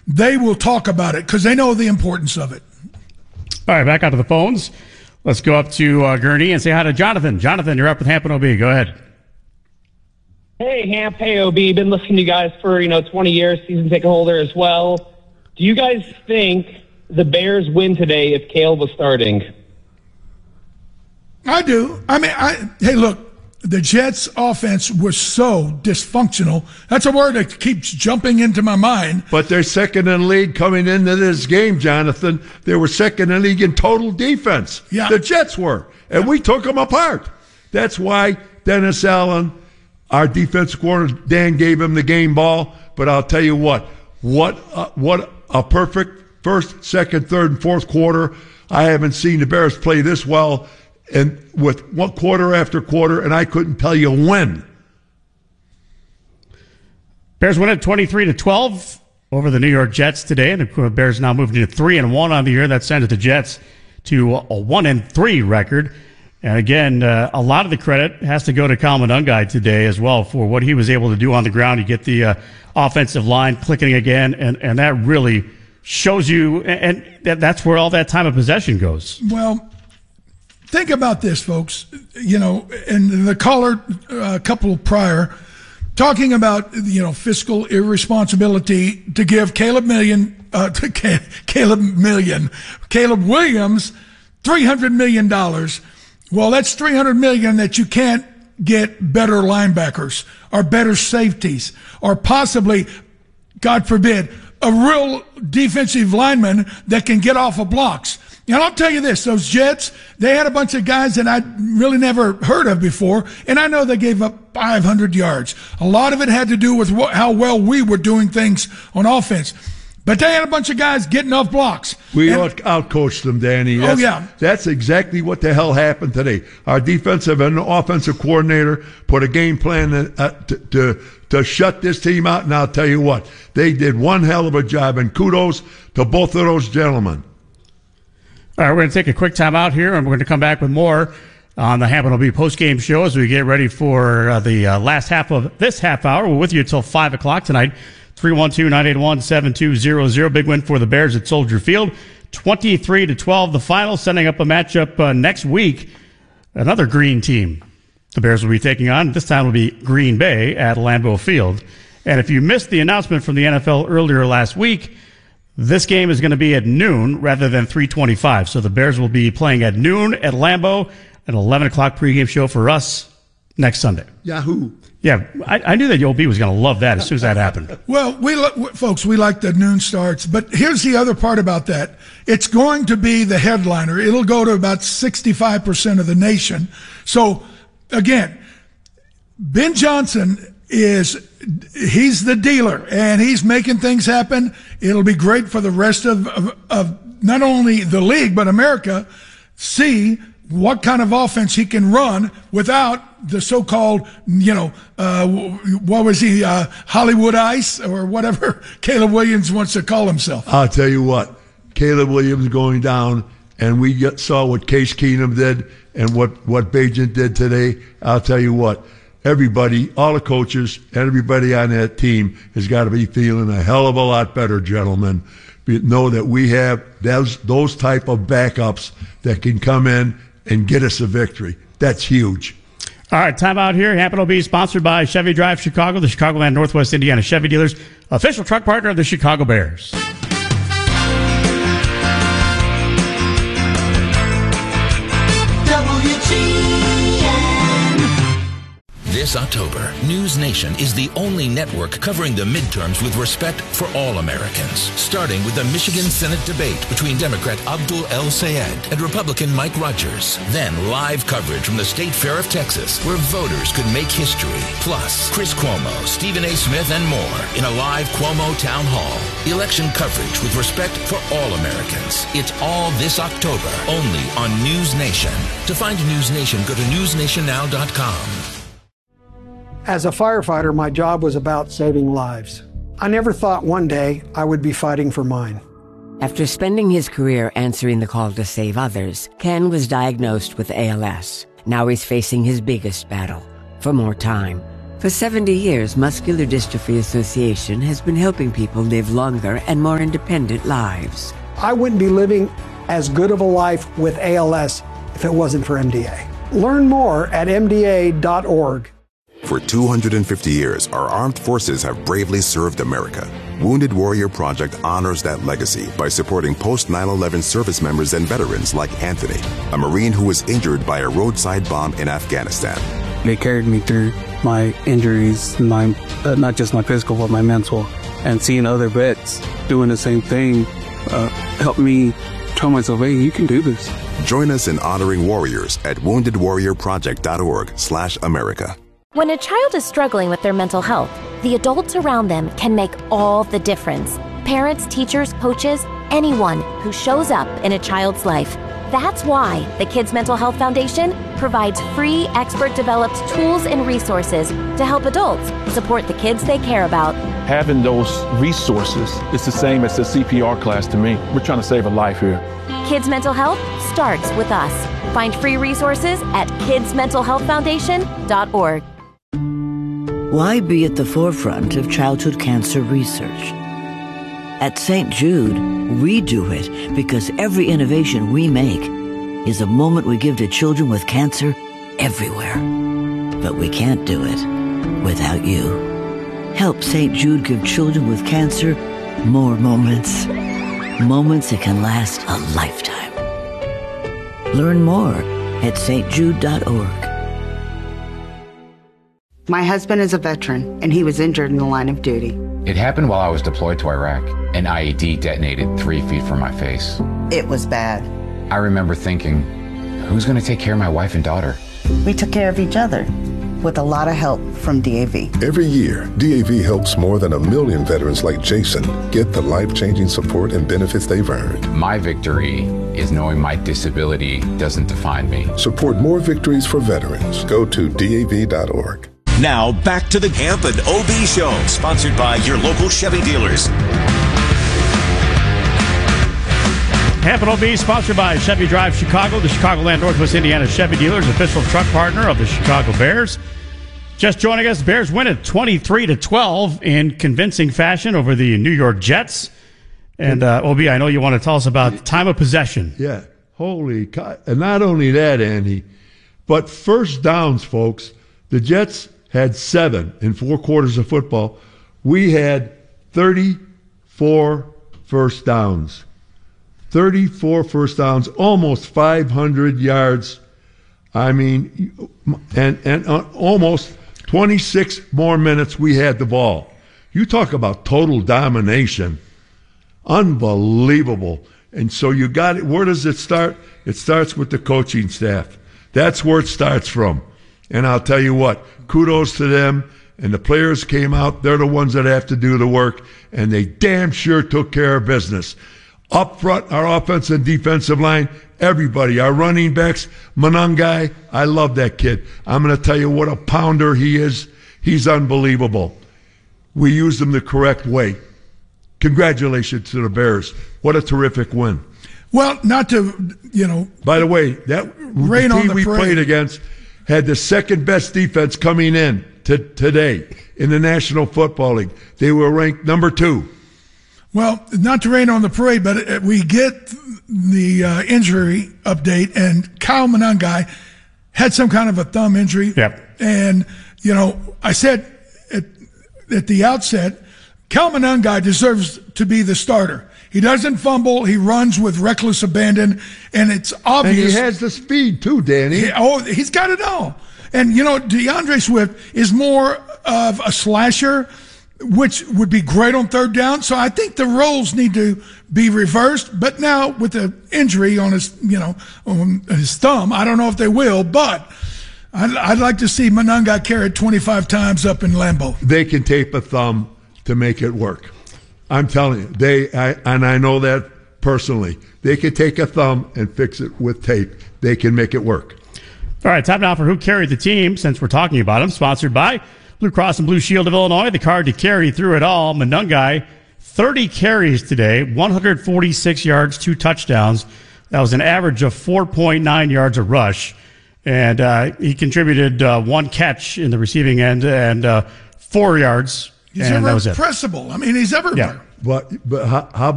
they will talk about it because they know the importance of it. All right, back onto the phones. Let's go up to Gurney and say hi to Jonathan. Jonathan, you're up with Hampton OB. Go ahead. Hey, Hamp. Hey, OB. Been listening to you guys for, 20 years, season ticket holder as well. Do you guys think the Bears win today if Caleb was starting? I do. Hey, look, the Jets' offense was so dysfunctional. That's a word that keeps jumping into my mind. But they're second in the league coming into this game, Jonathan. They were second in the league in total defense. Yeah. The Jets were. And we took them apart. That's why Dennis Allen, our defensive coordinator, Dan gave him the game ball. But I'll tell you what a perfect first, second, third, and fourth quarter. I haven't seen the Bears play this well and with one quarter after quarter, and I couldn't tell you when. Bears win at 23-12 over the New York Jets today, and the Bears now moved to 3-1 on the year. That sends the Jets to a 1-3 record. And again, a lot of the credit has to go to Kyle Monangai today as well for what he was able to do on the ground. You get the offensive line clicking again, and that really shows you, and that's where all that time of possession goes. Well, think about this, folks. And the caller a couple prior talking about fiscal irresponsibility to give Caleb Williams $300 million. Well, that's $300 million that you can't get better linebackers or better safeties or possibly, God forbid, a real defensive lineman that can get off of blocks. And I'll tell you this, those Jets, they had a bunch of guys that I'd really never heard of before, and I know they gave up 500 yards. A lot of it had to do with how well we were doing things on offense. But they had a bunch of guys getting off blocks. We outcoached them, Danny. That's exactly what the hell happened today. Our defensive and offensive coordinator put a game plan to shut this team out, and I'll tell you what, they did one hell of a job, and kudos to both of those gentlemen. All right, we're going to take a quick time out here, and we're going to come back with more on the Hampton OB postgame show as we get ready for the last half of this half hour. We're with you until 5 o'clock tonight. 312-981-7200. Big win for the Bears at Soldier Field. 23-12, the final, setting up a matchup next week. Another green team the Bears will be taking on. This time will be Green Bay at Lambeau Field. And if you missed the announcement from the NFL earlier last week, this game is going to be at noon rather than 3:25. So the Bears will be playing at noon at Lambeau, an 11 o'clock pregame show for us next Sunday. Yahoo! Yeah, I knew that OB was going to love that as soon as that happened. Well, folks, we like the noon starts, but here's the other part about that. It's going to be the headliner. It'll go to about 65% of the nation. So, again, Ben Johnson he's the dealer, and he's making things happen. It'll be great for the rest of not only the league, but America, see what kind of offense he can run without the so-called, what was he, Hollywood Ice or whatever Caleb Williams wants to call himself. I'll tell you what, Caleb Williams going down, and we saw what Case Keenum did and what Bagent did today. I'll tell you what, everybody, all the coaches, and everybody on that team has got to be feeling a hell of a lot better, gentlemen. Know that we have those type of backups that can come in and get us a victory. That's huge. All right, time out here. Hampton OB sponsored by Chevy Drive Chicago, the Chicagoland Northwest Indiana Chevy dealers, official truck partner of the Chicago Bears. This October, News Nation is the only network covering the midterms with respect for all Americans. Starting with the Michigan Senate debate between Democrat Abdul El-Sayed and Republican Mike Rogers. Then live coverage from the State Fair of Texas, where voters could make history. Plus, Chris Cuomo, Stephen A. Smith, and more in a live Cuomo Town Hall. Election coverage with respect for all Americans. It's all this October, only on News Nation. To find News Nation, go to newsnationnow.com. As a firefighter, my job was about saving lives. I never thought one day I would be fighting for mine. After spending his career answering the call to save others, Ken was diagnosed with ALS. Now he's facing his biggest battle, for more time. For 70 years, Muscular Dystrophy Association has been helping people live longer and more independent lives. I wouldn't be living as good of a life with ALS if it wasn't for MDA. Learn more at MDA.org. For 250 years, our armed forces have bravely served America. Wounded Warrior Project honors that legacy by supporting post-9/11 service members and veterans like Anthony, a Marine who was injured by a roadside bomb in Afghanistan. They carried me through my injuries, not just my physical, but my mental. And seeing other vets doing the same thing helped me tell myself, hey, you can do this. Join us in honoring warriors at woundedwarriorproject.org/America. When a child is struggling with their mental health, the adults around them can make all the difference. Parents, teachers, coaches, anyone who shows up in a child's life. That's why the Kids Mental Health Foundation provides free, expert-developed tools and resources to help adults support the kids they care about. Having those resources is the same as a CPR class to me. We're trying to save a life here. Kids Mental Health starts with us. Find free resources at kidsmentalhealthfoundation.org. Why be at the forefront of childhood cancer research? At St. Jude, we do it because every innovation we make is a moment we give to children with cancer everywhere. But we can't do it without you. Help St. Jude give children with cancer more moments. Moments that can last a lifetime. Learn more at stjude.org. My husband is a veteran, and he was injured in the line of duty. It happened while I was deployed to Iraq. An IED detonated 3 feet from my face. It was bad. I remember thinking, who's going to take care of my wife and daughter? We took care of each other, with a lot of help from DAV. Every year, DAV helps more than 1 million veterans like Jason get the life-changing support and benefits they've earned. My victory is knowing my disability doesn't define me. Support more victories for veterans. Go to DAV.org. Now, back to the Hamp and OB Show, sponsored by your local Chevy dealers. Hamp and OB, sponsored by Chevy Drive Chicago, the Chicagoland Northwest Indiana Chevy dealers, official truck partner of the Chicago Bears. Just joining us, Bears win it 23-12 in convincing fashion over the New York Jets. And, OB, I know you want to tell us about time of possession. Yeah, holy cow. And not only that, Andy, but first downs, folks. The Jets had 7 in 4 quarters of football. We had 34 first downs. 34 first downs, almost 500 yards. I mean, and almost 26 more minutes we had the ball. You talk about total domination. Unbelievable. And so you got it. Where does it start? It starts with the coaching staff. That's where it starts from. And I'll tell you what, kudos to them. And the players came out. They're the ones that have to do the work. And they damn sure took care of business. Up front, our offensive and defensive line, everybody, our running backs, Monangai, I love that kid. I'm going to tell you what a pounder he is. He's unbelievable. We used him the correct way. Congratulations to the Bears. What a terrific win. Well, not to, By the way, that rain on team the we parade. played against had the second best defense coming in today in the National Football League. They were ranked number 2. Well, not to rain on the parade, but we get the injury update, and Kyle Monangai had some kind of a thumb injury. Yep. And, I said at the outset, Kyle Monangai deserves to be the starter. He doesn't fumble. He runs with reckless abandon, and it's obvious. And he has the speed, too, Danny. He's got it all. And, DeAndre Swift is more of a slasher, which would be great on third down. So I think the roles need to be reversed. But now with the injury on his, on his thumb, I don't know if they will, but I'd like to see Monangai carried 25 times up in Lambeau. They can tape a thumb to make it work. I'm telling you, and I know that personally. They can take a thumb and fix it with tape. They can make it work. All right, time now for Who Carried the Team, since we're talking about him. Sponsored by Blue Cross and Blue Shield of Illinois, the card to carry through it all. Monangai, 30 carries today, 146 yards, 2 touchdowns. That was an average of 4.9 yards a rush. And he contributed 1 catch in the receiving end and 4 yards. He's and that was it. irrepressible. I mean, he's everywhere. Yeah. But how